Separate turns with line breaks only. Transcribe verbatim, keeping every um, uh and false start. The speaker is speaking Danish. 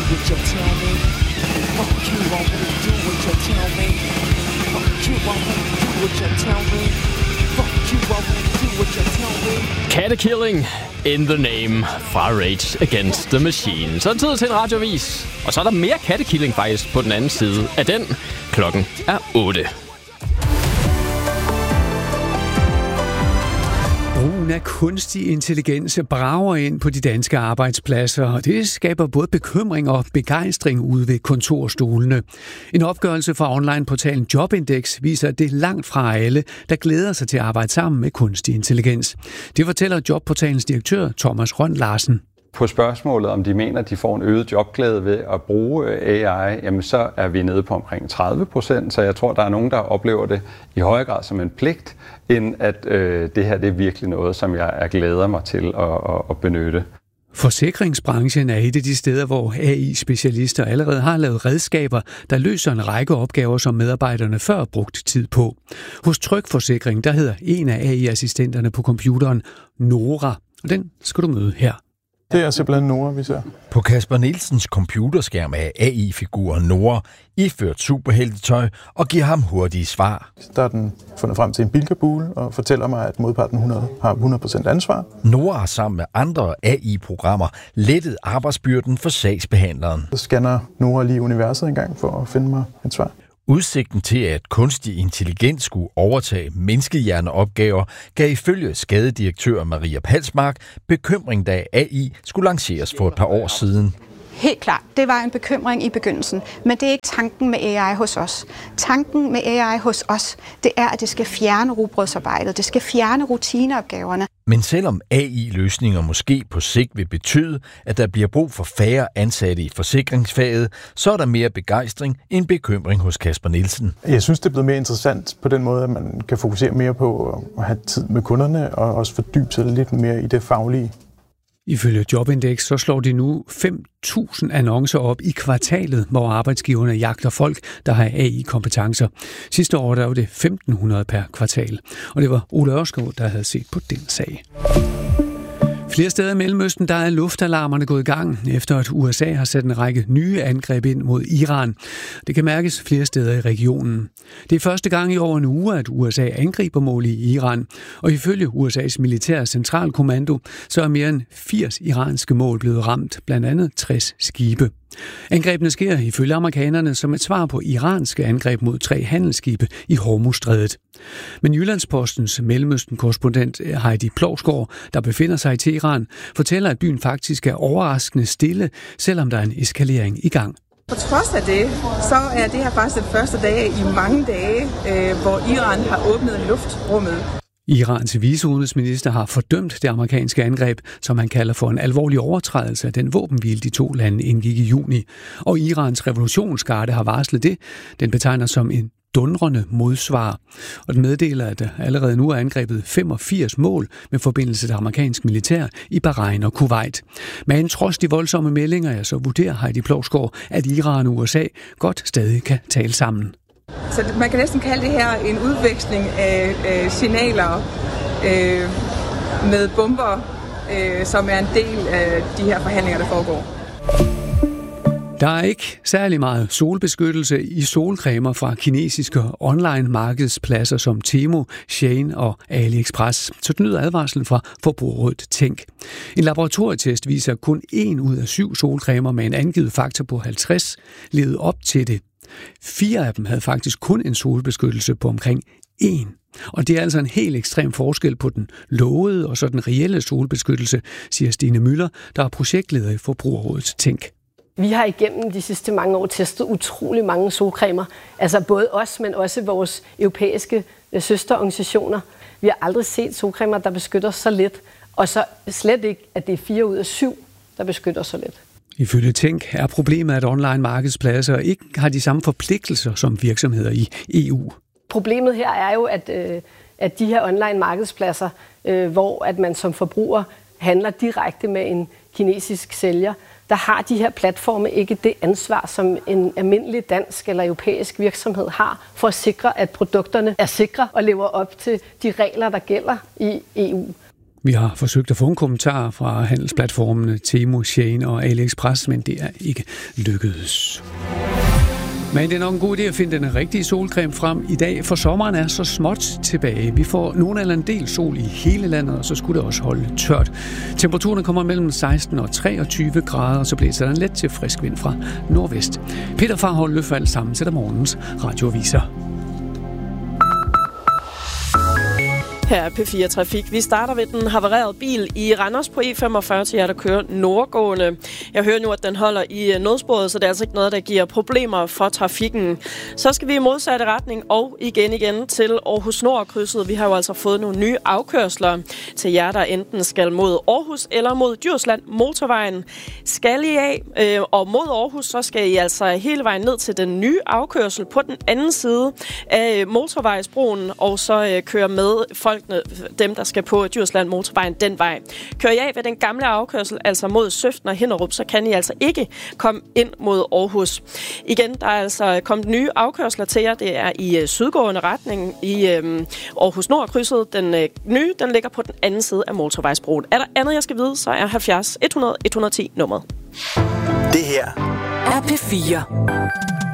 what you tell me. Fuck you, I won't do what you tell me. Fuck you, I won't do what you tell me. Fuck you, I won't do what you tell me.
Kattekilling in the name fra Rage Against the Machine. Så er det tid til en radioavis. Og så er der mere kattekilling faktisk på den anden side af den. Klokken er otte.
Brugen af kunstig intelligens brager ind på de danske arbejdspladser, og det skaber både bekymring og begejstring ude ved kontorstolene. En opgørelse fra onlineportalen Jobindex viser, at det er langt fra alle, der glæder sig til at arbejde sammen med kunstig intelligens. Det fortæller Jobportalens direktør Thomas Rønn Larsen.
På spørgsmålet, om de mener, at de får en øget jobglæde ved at bruge A I, jamen så er vi nede på omkring tredive procent, så jeg tror, der er nogen, der oplever det i højere grad som en pligt, end at øh, det her det er virkelig noget, som jeg er glæder mig til at, at, at benytte.
Forsikringsbranchen er et af de steder, hvor A I-specialister allerede har lavet redskaber, der løser en række opgaver, som medarbejderne før brugt tid på. Hos Tryg Forsikring, der hedder en af A I-assistenterne på computeren Nora, og den skal du møde her.
Det er simpelthen Nora, vi ser.
På Kasper Nielsens computerskærm er A I-figuren Nora iført superheltetøj og giver ham hurtige svar.
Der er den fundet frem til en bilkabule og fortæller mig, at modparten hundrede har hundrede procent ansvar.
Nora har sammen med andre A I-programmer lettet arbejdsbyrden for sagsbehandleren.
Så scanner Nora lige universet en gang for at finde mig et svar.
Udsigten til, at kunstig intelligens skulle overtage menneskehjerneopgaver, gav ifølge skadedirektør Maria Palsmark bekymring, da A I skulle lanceres for et par år siden.
Helt klart, det var en bekymring i begyndelsen, men det er ikke tanken med A I hos os. Tanken med A I hos os, det er, at det skal fjerne rugbrødsarbejdet, det skal fjerne rutineopgaverne.
Men selvom A I-løsninger måske på sigt vil betyde, at der bliver brug for færre ansatte i forsikringsfaget, så er der mere begejstring end bekymring hos Kasper Nielsen.
Jeg synes, det er blevet mere interessant på den måde, at man kan fokusere mere på at have tid med kunderne og også fordybe sig lidt mere i det faglige.
Ifølge Jobindex så slår de nu fem tusind annoncer op i kvartalet, hvor arbejdsgiverne jagter folk, der har A I-kompetencer. Sidste år der var det femten hundrede per kvartal, og det var Ole Ørskov, der havde set på den sag. Flere steder i Mellemøsten, der er luftalarmerne gået i gang, efter at U S A har sat en række nye angreb ind mod Iran. Det kan mærkes flere steder i regionen. Det er første gang i over en uge, at U S A angriber mål i Iran, og ifølge U S A's militære centralkommando, så er mere end firs iranske mål blevet ramt, blandt andet tres skibe. Angrebene sker ifølge amerikanerne som et svar på iranske angreb mod tre handelsskibe i Hormuzstrædet. Men Jyllandspostens Mellemøsten-korrespondent Heidi Plovsgaard, der befinder sig i Teheran, fortæller, at byen faktisk er overraskende stille, selvom der er en eskalering i gang.
På trods af det, så er det her faktisk den første dag i mange dage, øh, hvor Iran har åbnet luftrummet.
Irans viceudenrigsminister har fordømt det amerikanske angreb, som han kalder for en alvorlig overtrædelse af den våbenhvile, de to lande indgik i juni. Og Irans revolutionsgarde har varslet det. Den betegner som en dundrende modsvar. Og den meddeler, at der allerede nu er angrebet femogfirs mål med forbindelse til amerikansk militær i Bahrain og Kuwait. Men trods de voldsomme meldinger, ja, så vurderer Heidi Plovsgaard, at Iran og U S A godt stadig kan tale sammen.
Så man kan næsten kalde det her en udveksling af øh, signaler øh, med bomber, øh, som er en del af de her forhandlinger, der foregår.
Der er ikke særlig meget solbeskyttelse i solcremer fra kinesiske online-markedspladser som Temu, Shein og AliExpress. Så den lyder advarslen fra Forbrugerrådet Tænk. En laboratorietest viser, at kun en ud af syv solcremer med en angivet faktor på halvtreds levede op til det. Fire af dem havde faktisk kun en solbeskyttelse på omkring en. Og det er altså en helt ekstrem forskel på den lovede og så den reelle solbeskyttelse, siger Stine Møller, der er projektleder i Forbrugerrådet Tænk.
Vi har igennem de sidste mange år testet utrolig mange solcremer. Altså både os, men også vores europæiske søsterorganisationer. Vi har aldrig set solcremer, der beskytter så lidt. Og så slet ikke, at det er fire ud af syv, der beskytter så lidt.
Ifølge Tænk er problemet, at online-markedspladser ikke har de samme forpligtelser som virksomheder i E U.
Problemet her er jo, at, at de her online-markedspladser, hvor at man som forbruger handler direkte med en kinesisk sælger, der har de her platforme ikke det ansvar, som en almindelig dansk eller europæisk virksomhed har, for at sikre, at produkterne er sikre og lever op til de regler, der gælder i E U.
Vi har forsøgt at få en kommentar fra handelsplatformene Temu, Shein og AliExpress, men det er ikke lykkedes. Men det er nok en god idé at finde den rigtige solcreme frem i dag, for sommeren er så småt tilbage. Vi får nogen eller en del sol i hele landet, og så skulle det også holde tørt. Temperaturen kommer mellem seksten og treogtyve grader, og så blæser der en let til frisk vind fra nordvest. Peter Farhold Løfald sammensætter morgens radioaviser.
Her er P fire Trafik. Vi starter ved den havarerede bil i Randers på E femogfyrre til jer, der kører nordgående. Jeg hører nu, at den holder i nødsporet, så det er altså ikke noget, der giver problemer for trafikken. Så skal vi i modsatte retning og igen igen til Aarhus Nord-krydset. Vi har jo altså fået nogle nye afkørsler til jer, der enten skal mod Aarhus eller mod Djursland motorvejen. Skal I af øh, og mod Aarhus, så skal I altså hele vejen ned til den nye afkørsel på den anden side af motorvejsbroen, og så øh, køre med folk dem, der skal på Djursland motorvejen den vej. Kører I af ved den gamle afkørsel, altså mod Søften og Hinderup, så kan I altså ikke komme ind mod Aarhus. Igen, der er altså kommet nye afkørsler til jer. Det er i uh, sydgående retning i øhm, Aarhus Nord-krydset. Den øh, nye, den ligger på den anden side af motorvejsbroen. Er der andet, jeg skal vide, så er halvfjerds hundrede et hundrede ti nummeret.
Det her er P fire.